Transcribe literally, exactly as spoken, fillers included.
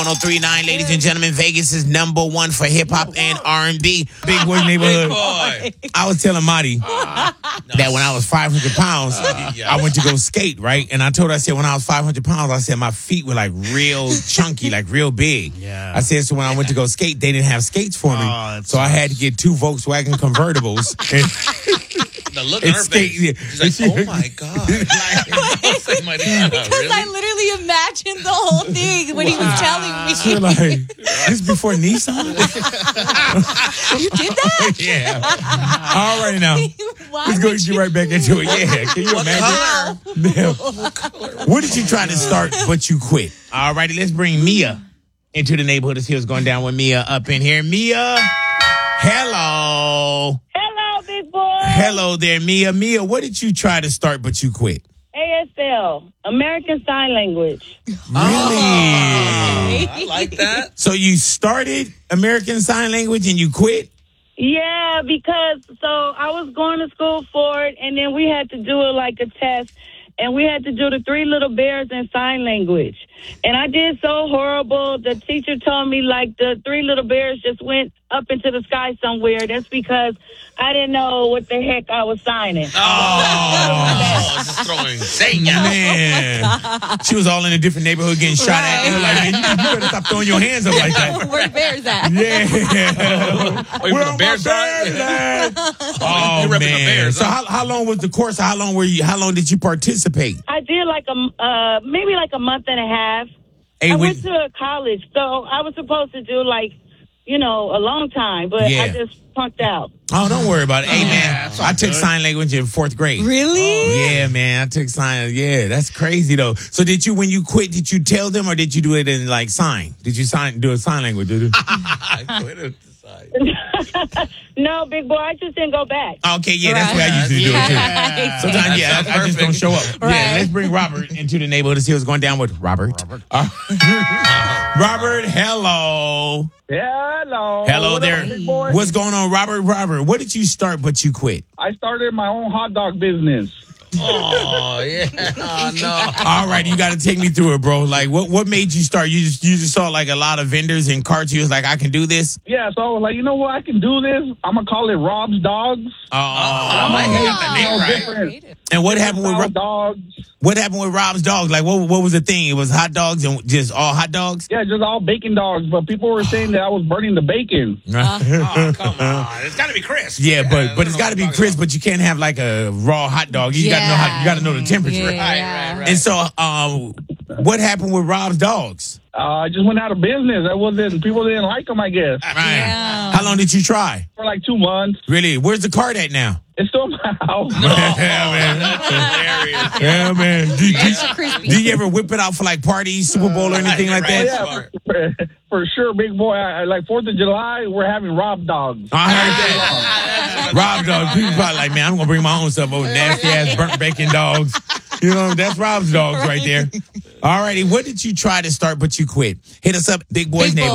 one oh three point nine, ladies and gentlemen, Vegas is number one for hip hop and R and B. Big Boy Neighborhood. Big boy. I was telling Marty Uh, that when I was five hundred pounds, Uh, yes. I went to go skate, right? And I told her, I said, when I was five hundred pounds, I said my feet were like real chunky, like real big. Yeah. I said, so when I went to go skate, they didn't have skates for me. Oh, that so I had to get two Volkswagen convertibles. and, the look on and her skate. face. She's like, oh my God. Like, my God, Because really? I literally imagined the whole thing when he was telling me. You're like, this before Nissan? You did that? Yeah. All right now. Why Let's go would get you? you right back into it. Yeah. Can you What imagine? color? Yeah. What did you try to start, but you quit? All righty, let's bring Mia into the neighborhood. Let's see what's going down with Mia up in here. Mia, hello. Hello, big boy. Hello there, Mia. Mia, what did you try to start, but you quit? A S L, American Sign Language. Really? I like that. So you started American Sign Language and you quit? Yeah, because so I was going to school for it, and then we had to do it like a test, and we had to do the Three Little Bears in sign language. And I did so horrible. The teacher told me like the Three Little Bears just went up into the sky somewhere. That's because I didn't know what the heck I was signing. Oh, just throwing Satan. Man. She was all in a different neighborhood getting shot at. They were like, man, you, you better stop throwing your hands up like that. Where the bears at? Yeah. Wait, Where the are Bears my are? bears at? Oh, You're repping the man. Bears, So huh? how, how long was the course? How long were you? How long did you participate? I did like a uh, maybe like a month and a half. Hey, I when- went to a college, so I was supposed to do like, you know, a long time, but Yeah. I just punked out. Oh, don't worry about it. Hey, man, that's all I took good. sign language in fourth grade. Really? Yeah, man, I took sign. Yeah, that's crazy though. So did you, when you quit, did you tell them or did you do it in like sign? Did you sign do a sign language? Did you? I quit it. No, big boy, I just didn't go back. Okay, yeah, that's Right. what I used to do it too. Yeah. Sometimes, That yeah, sounds I, I just don't perfect. show up. Yeah, Right. let's bring Robert into the neighborhood to see what's going down with Robert. Uh, Robert, hello. Hello. Hello What there. up, big boy? What's going on, Robert? Robert, what did you start but you quit? I started my own hot dog business. Oh, yeah. Oh, no. All right, you got to take me through it, bro. Like, what what made you start? You just you just saw like a lot of vendors and carts. You was like, I can do this. Yeah, so I was like, you know what? I can do this. I'm going to call it Rob's Dogs. Oh, I got the name No right. different. and what happened with Rob's Rob- Dogs. what happened with Rob's dogs? Like, what what was the thing? It was hot dogs and just all hot dogs. Yeah, just all bacon dogs. But people were saying that I was burning the bacon. Oh, come on. It's got to be crisp. Yeah, but but it's I got to don't be know what I'm crisp. But you can't have like a raw hot dog. You got to know how you got to know the temperature. Yeah. Right, right, right. And so, um, what happened with Rob's dogs? Uh, I just went out of business. I wasn't. People didn't like them, I guess, Right. Yeah. How long did you try? for like two months. Really? Where's the cart at now? It's still in my house. yeah, man. That's hilarious. Yeah, man. Do, do- Extra crispy. do you ever whip it out for like parties, Super Bowl, or anything like right. that? Oh, yeah, for, for sure, big boy. I, I- like fourth of July, we're having Rob Dogs. I heard that. Rob dogs. People probably like, man, I'm gonna bring my own stuff over. Nasty ass burnt bacon dogs. You know, that's Rob's dogs right there. All righty. What did you try to start but you quit? Hit us up, Big Boys Big Neighborhood.